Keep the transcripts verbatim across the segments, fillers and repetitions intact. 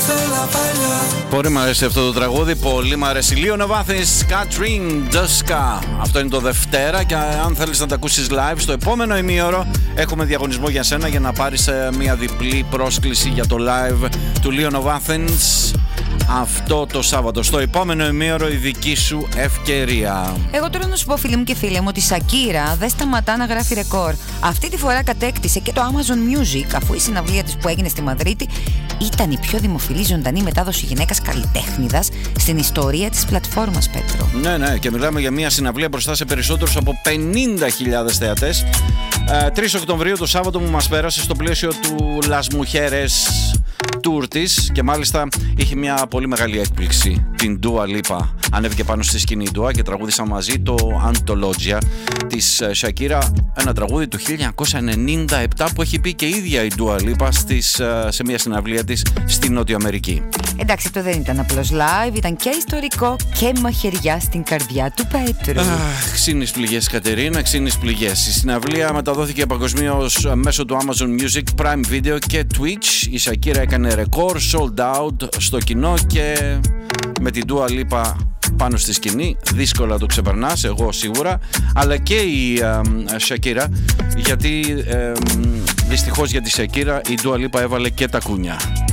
Πολύ μου αρέσει αυτό το τραγούδι, πολύ μου αρέσει. Λίον Νοβάθης, Κατρίν Ντόσκα. Αυτό είναι το Δευτέρα και αν θέλεις να τα ακούσεις live στο επόμενο ημίωρο έχουμε διαγωνισμό για σένα για να πάρεις μια διπλή πρόσκληση για το live του Λίον Νοβάθης αυτό το Σάββατο. Στο επόμενο ημίωρο η δική σου ευκαιρία. Εγώ τώρα να σου πω, φίλοι μου και φίλοι μου, ότι η Σακύρα δεν σταματά να γράφει ρεκόρ. Αυτή τη φορά κατέκτησε και το Amazon Music, αφού η συναυλία της που έγινε στη Μαδρίτη ήταν η πιο δημοφιλή ζωντανή μετάδοση γυναίκας καλλιτέχνηδας στην ιστορία της πλατφόρμας, Πέτρο. Ναι, ναι, και μιλάμε για μια συναυλία μπροστά σε περισσότερους από πενήντα χιλιάδες θεατές. Ε, τρεις Οκτωβρίου το Σάββατο που μας πέρασε στο πλαίσιο του Las Mujeres tour της και μάλιστα είχε μια πολύ μεγάλη έκπληξη, την Dua Lipa. Ανέβηκε πάνω στη σκηνή η Dua και τραγούδισαν μαζί το Antologia της Shakira, ένα τραγούδι του χίλια εννιακόσια ενενήντα επτά που έχει πει και η ίδια η Dua Lipa στις, σε μια συναυλία της στη Νότια Αμερική. Εντάξει, αυτό δεν ήταν απλώς live, ήταν και ιστορικό και μαχαιριά στην καρδιά του Πέτρου. Αχ, ξύνεις πληγές, Κατερίνα, ξύνεις πληγές. Η συναυλία μεταδόθηκε παγκοσμίως μέσω του Amazon Music, Prime Video και Twitch. Η Shakira έκανε ρεκόρ, sold out στο κοινό και με την Dua Lipa πάνω στη σκηνή, δύσκολα το ξεπερνάς, εγώ σίγουρα, αλλά και η ε, Shakira, γιατί ε, δυστυχώς για τη Shakira η Dua Lipa έβαλε και τα κούνια.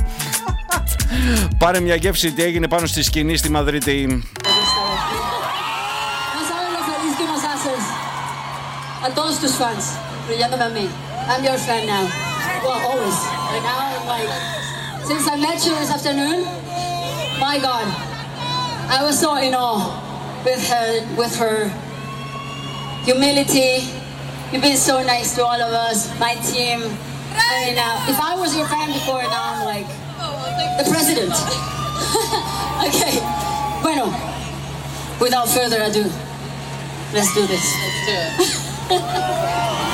Πάρε μια γεύση τι έγινε πάνω στη σκηνή στη Μαδρίτη. A todos tus fans, incluyéndome a mí. I'm your fan now. Well, always. Right now, I'm like, since I met you this afternoon, my God, I was so in awe with her, with her humility. You've been so nice to all of us, my team. I mean, uh, if I was your fan before, now I'm like the president. Okay. Bueno, without further ado, let's do this. Let's do it.